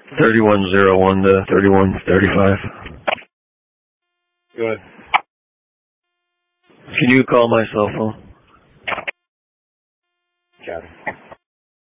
3101 to 3135. Go ahead. Can you call my cell phone? Got it.